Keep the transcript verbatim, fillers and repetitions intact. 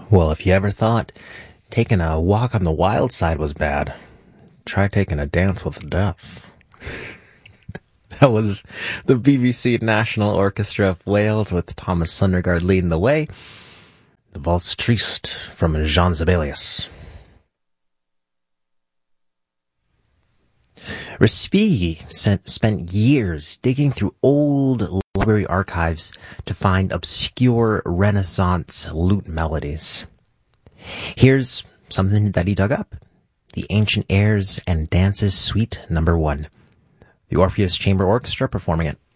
Well, if you ever thought taking a walk on the wild side was bad, try taking a dance with the deaf. That was the B B C National Orchestra of Wales with Thomas Sundergaard leading the way. The Valse Triste from Jean Sibelius. Respighi spent years digging through old library archives to find obscure Renaissance lute melodies. Here's something that he dug up. The Ancient Airs and Dances Suite Number One. The Orpheus Chamber Orchestra performing it.